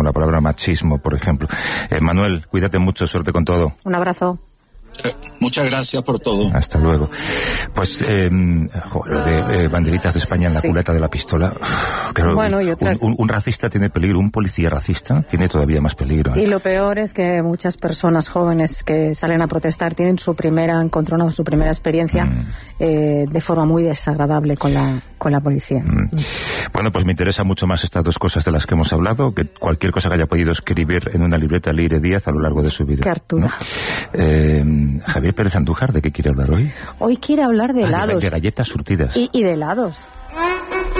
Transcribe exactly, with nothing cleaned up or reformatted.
la palabra machismo, por ejemplo. Eh, Manuel, cuídate mucho, suerte con todo. Un abrazo. Eh, muchas gracias por todo. Hasta luego. Pues, eh, jo, lo de eh, banderitas de España en la sí. culeta de la pistola. Uf, creo bueno, y otras... un, un, un racista tiene peligro, un policía racista tiene todavía más peligro. ¿eh? Y lo peor es que muchas personas jóvenes que salen a protestar tienen su primera, encontrado su primera experiencia mm. eh, de forma muy desagradable con la, con la policía. Mm. Bueno, pues me interesa mucho más estas dos cosas de las que hemos hablado, que cualquier cosa que haya podido escribir en una libreta Leire Díaz a lo largo de su vida. Qué hartura. ¿no? Eh, Javier Pérez Andújar, ¿de qué quiere hablar hoy? Hoy quiere hablar de helados. Ah, de, de galletas surtidas. Y, y de helados.